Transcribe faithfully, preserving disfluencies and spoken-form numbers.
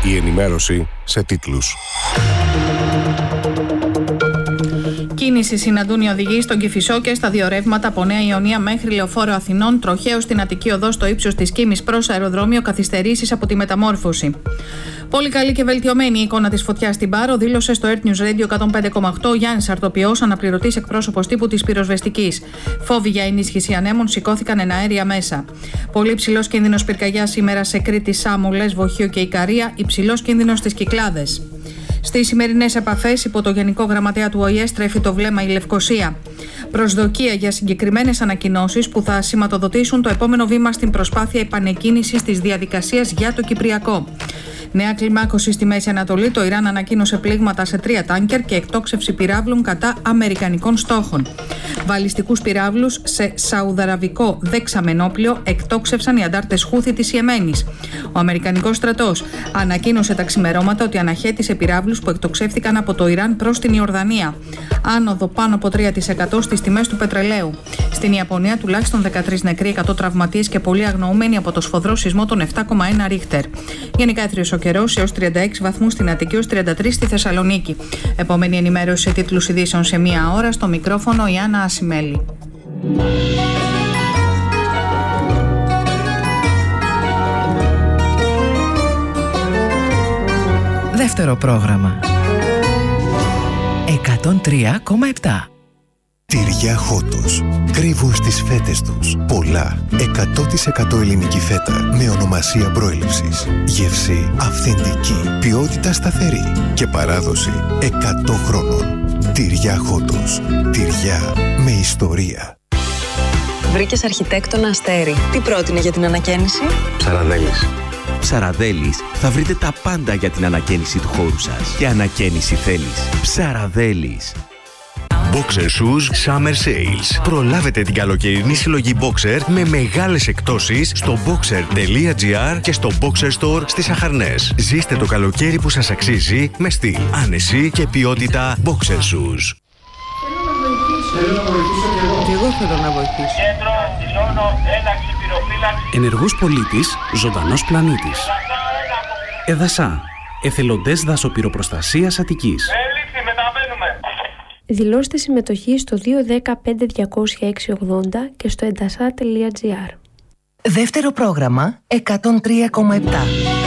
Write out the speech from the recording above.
Η ενημέρωση σε τίτλους. Κίνηση συναντούν οι οδηγοί στον Κηφισό και στα δύο ρεύματα από Νέα Ιωνία μέχρι Λεωφόρο Αθηνών, τροχαίως στην Αττική Οδό στο ύψος της Κίμης προς αεροδρόμιο, καθυστερήσεις από τη μεταμόρφωση. Πολύ καλή και βελτιωμένη η εικόνα της φωτιάς στην Πάρο, δήλωσε στο Earth News Radio εκατόν πέντε κόμμα οκτώ ο Γιάννης Αρτοπιός, αναπληρωτής εκπρόσωπος τύπου της πυροσβεστικής. Φόβοι για ενίσχυση ανέμων σηκώθηκαν εναέρια μέσα. Πολύ υψηλός κίνδυνος πυρκαγιάς σήμερα σε Κρήτη, Σάμο, Λέσβο, Βοχείο και Ικαρία, υψηλός κίνδυνος στις Κυκλάδες. Στις σημερινές επαφές, υπό το Γενικό Γραμματέα του Ο Η Ε, στρέφει το βλέμμα η Λευκοσία. Προσδοκία για συγκεκριμένες ανακοινώσεις που θα σηματοδοτήσουν το επόμενο βήμα στην προσπάθεια επανεκκίνησης της διαδικασίας για το Κυπριακό. Νέα κλιμάκωση στη Μέση Ανατολή. Το Ιράν ανακοίνωσε πλήγματα σε τρία τάνκερ και εκτόξευση πυράβλων κατά αμερικανικών στόχων. Βαλιστικούς πυράβλους σε σαουδαραβικό δεξαμενόπλιο εκτόξευσαν οι αντάρτες Χούθη της Ιεμένης. Ο Αμερικανικός στρατός ανακοίνωσε τα ξημερώματα ότι αναχέτησε πυράβλους που εκτοξεύθηκαν από το Ιράν προς την Ιορδανία. Άνοδο πάνω από τρία τοις εκατό στις τιμές του πετρελαίου. Στην Ιαπωνία τουλάχιστον δεκατρείς νεκροί, εκατό τραυματίες και πολλοί αγνοούμενοι από το σφοδρό σεισμό των επτά κόμμα ένα Ρίχτερ. Γενικά έθριος ο καιρός έως τριάντα έξι βαθμούς στην Αττική, έως τριάντα τρεις στη Θεσσαλονίκη. Επόμενη ενημέρωση σε τίτλους ειδήσεων σε μία ώρα. Στο μικρόφωνο η Άννα Ασημέλη. Δεύτερο πρόγραμμα. εκατόν τρία κόμμα επτά. Τυριά Χότος. Κρύβουν στις φέτες τους πολλά εκατό τοις εκατό ελληνική φέτα με ονομασία προέλευσης. Γεύση αυθεντική, ποιότητα σταθερή και παράδοση εκατό χρόνων. Τυριά Χότος. Τυριά με ιστορία. Βρήκες αρχιτέκτονα Αστέρι. Τι πρότεινε για την ανακαίνιση? Ψαραδέλης. Ψαραδέλης θα βρείτε τα πάντα για την ανακαίνιση του χώρου σας. Και ανακαίνιση θέλεις. Ψαραδέλης. Boxer Shoes Summer Sales. Προλάβετε την καλοκαιρινή συλλογή Boxer με μεγάλες εκπτώσεις στο boxer τελεία gr και στο Boxer Store στις Αχαρνές. Ζήστε το καλοκαίρι που σας αξίζει με στυλ, άνεση και ποιότητα Boxer Shoes. Θέλω να βοηθήσω και εγώ. Και εγώ θέλω να βοηθήσω. Κέντρο, δηλώνω, έλαξη πυροφύλαξη. Ενεργός πολίτης, ζωντανός πλανήτης. ΕΔΑΣΑ, εθελοντές δασοπυροπροστασίας Αττικής. Έληξη, μεταβαίνουμε. Δηλώστε συμμετοχή στο δύο ένα πέντε διακόσια έξι ογδόντα και στο εντασά τελεία gr. Δεύτερο πρόγραμμα εκατόν τρία κόμμα επτά.